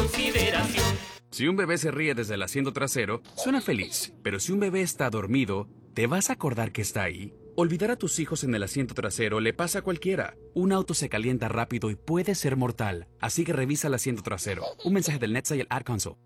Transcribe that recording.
consideración. Si un bebé se ríe desde el asiento trasero, suena feliz. Pero si un bebé está dormido, ¿te vas a acordar que está ahí? Olvidar a tus hijos en el asiento trasero le pasa a cualquiera. Un auto se calienta rápido y puede ser mortal. Así que revisa el asiento trasero. Un mensaje del NHTSA y el Ad Council.